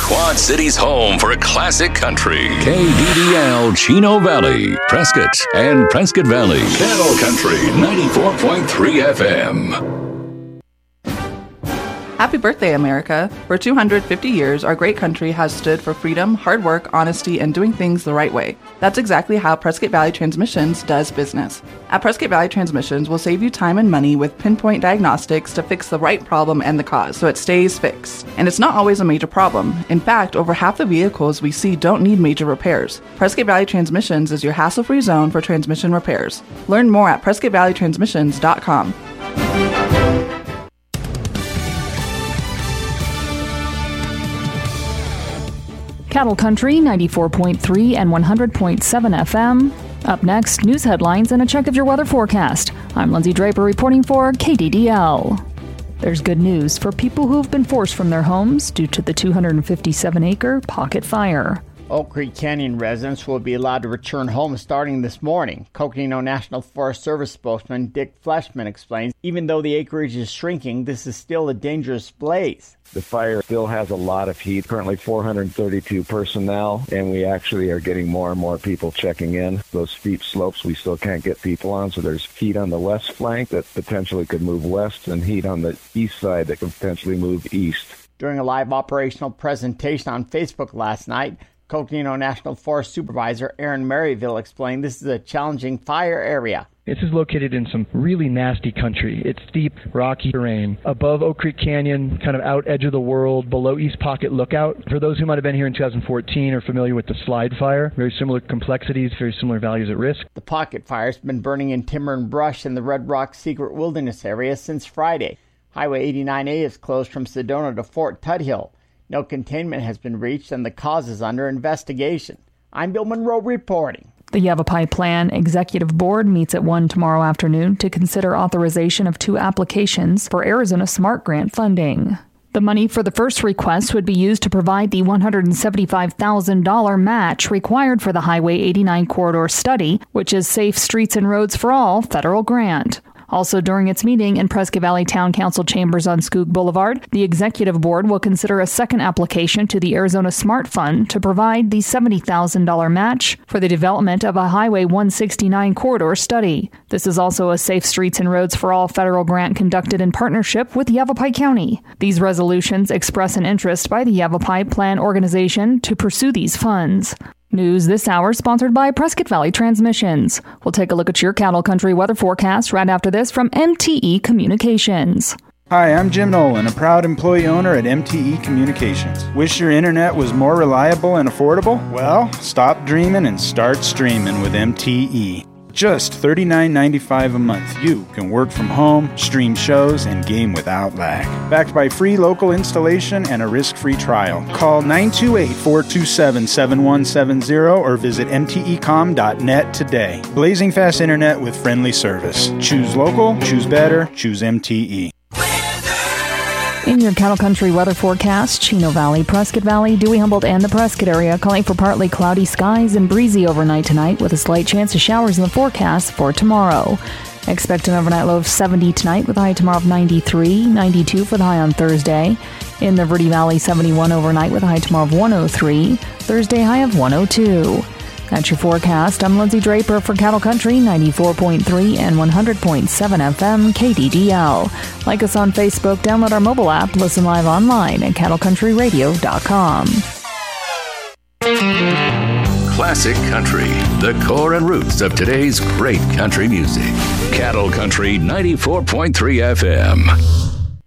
Quad City's home for classic country. KDDL Chino Valley, Prescott, and Prescott Valley. Cattle Country 94.3 FM. Happy birthday, America. For 250 years, our great country has stood for freedom, hard work, honesty, and doing things the right way. That's exactly how Prescott Valley Transmissions does business. At Prescott Valley Transmissions, we'll save you time and money with pinpoint diagnostics to fix the right problem and the cause, so it stays fixed. And it's not always a major problem. In fact, over half the vehicles we see don't need major repairs. Prescott Valley Transmissions is your hassle-free zone for transmission repairs. Learn more at PrescottValleyTransmissions.com. Cattle Country 94.3 and 100.7 FM. Up next, news headlines and a check of your weather forecast. I'm Lindsay Draper reporting for KDDL. There's good news for people who have been forced from their homes due to the 257-acre Pocket Fire. Oak Creek Canyon residents will be allowed to return home starting this morning. Coconino National Forest Service spokesman Dick Fleshman explains, even though the acreage is shrinking, this is still a dangerous blaze. The fire still has a lot of heat, currently 432 personnel, and we actually are getting more and more people checking in. Those steep slopes we still can't get people on, so there's heat on the west flank that potentially could move west and heat on the east side that could potentially move east. During a live operational presentation on Facebook last night, Coconino National Forest Supervisor Aaron Maryville explained this is a challenging fire area. This is located in some really nasty country. It's steep, rocky terrain. Above Oak Creek Canyon, kind of out edge of the world, below East Pocket Lookout. For those who might have been here in 2014 or familiar with the Slide Fire, very similar complexities, very similar values at risk. The Pocket Fire's been burning in timber and brush in the Red Rock Secret Wilderness area since Friday. Highway 89A is closed from Sedona to Fort Tuthill. No containment has been reached and the cause is under investigation. I'm Bill Monroe reporting. The Yavapai Plan Executive Board meets at 1 tomorrow afternoon to consider authorization of 2 applications for Arizona Smart Grant funding. The money for the first request would be used to provide the $175,000 match required for the Highway 89 corridor study, which is Safe Streets and Roads for All federal grant. Also during its meeting in Prescott Valley Town Council chambers on Skoog Boulevard, the Executive Board will consider a second application to the Arizona Smart Fund to provide the $70,000 match for the development of a Highway 169 corridor study. This is also a Safe Streets and Roads for All federal grant conducted in partnership with Yavapai County. These resolutions express an interest by the Yavapai Plan organization to pursue these funds. News this hour sponsored by Prescott Valley Transmissions. We'll take a look at your Cattle Country weather forecast right after this from MTE Communications. Hi, I'm Jim Nolan, a proud employee owner at MTE Communications. Wish your internet was more reliable and affordable? Well, stop dreaming and start streaming with MTE. Just $39.95 a month. You can work from home, stream shows, and game without lag. Backed by free local installation and a risk-free trial. Call 928-427-7170 or visit mtecom.net today. Blazing fast internet with friendly service. Choose local, choose better, choose MTE. In your Cattle Country weather forecast, Chino Valley, Prescott Valley, Dewey, Humboldt, and the Prescott area calling for partly cloudy skies and breezy overnight tonight with a slight chance of showers in the forecast for tomorrow. Expect an overnight low of 70 tonight with a high tomorrow of 93, 92 for the high on Thursday. In the Verde Valley, 71 overnight with a high tomorrow of 103, Thursday high of 102. That's your forecast. I'm Lindsay Draper for Cattle Country 94.3 and 100.7 FM KDDL. Like us on Facebook, download our mobile app, listen live online at cattlecountryradio.com. Classic Country, the core and roots of today's great country music. Cattle Country 94.3 FM.